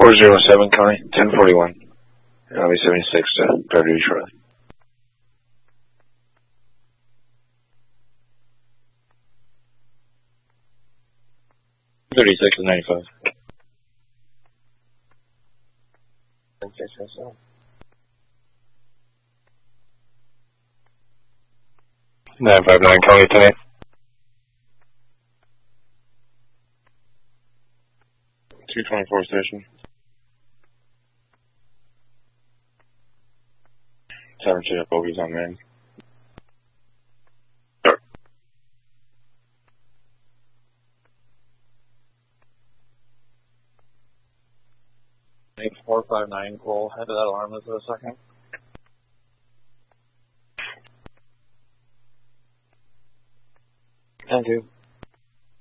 407 Connie, 1041. LV 76 to drive duty shortly. .36 is 95. 959 Connie, 10-8. 224 station. 7-2 bogeys on man. Start. 459 Cole, head to that alarm for a second. Thank you.